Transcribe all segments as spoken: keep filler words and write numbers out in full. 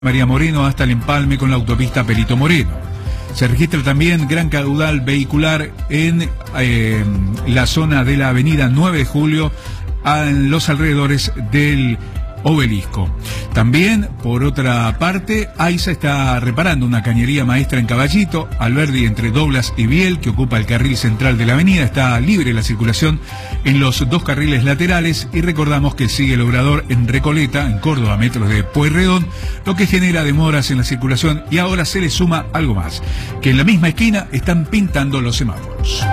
María Moreno hasta el empalme con la autopista Perito Moreno. Se registra también gran caudal vehicular en eh, la zona de la avenida nueve de julio, en los alrededores del Obelisco. También, por otra parte, AISA está reparando una cañería maestra en Caballito, Alberdi entre Doblas y Biel, que ocupa el carril central de la avenida. Está libre la circulación en los dos carriles laterales y recordamos que sigue el obrador en Recoleta, en Córdoba, metros de Pueyrredón, lo que genera demoras en la circulación. Y ahora se le suma algo más, que en la misma esquina están pintando los semáforos.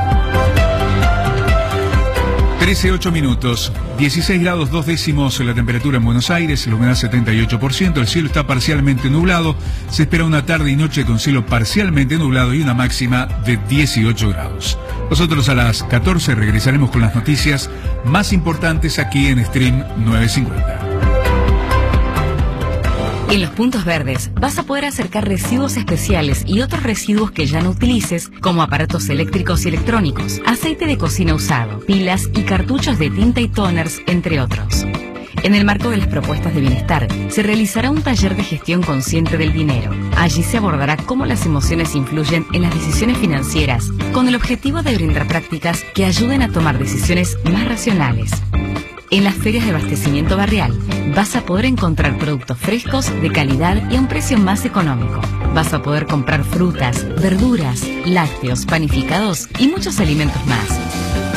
trece, ocho minutos, dieciséis grados dos décimos la temperatura en Buenos Aires, la humedad setenta y ocho por ciento, el cielo está parcialmente nublado, se espera una tarde y noche con cielo parcialmente nublado y una máxima de dieciocho grados. Nosotros a las catorce regresaremos con las noticias más importantes aquí en Stream novecientos cincuenta. En los puntos verdes vas a poder acercar residuos especiales y otros residuos que ya no utilices, como aparatos eléctricos y electrónicos, aceite de cocina usado, pilas y cartuchos de tinta y toners, entre otros. En el marco de las propuestas de bienestar, se realizará un taller de gestión consciente del dinero. Allí se abordará cómo las emociones influyen en las decisiones financieras, con el objetivo de brindar prácticas que ayuden a tomar decisiones más racionales. En las ferias de abastecimiento barrial vas a poder encontrar productos frescos, de calidad y a un precio más económico. Vas a poder comprar frutas, verduras, lácteos, panificados y muchos alimentos más.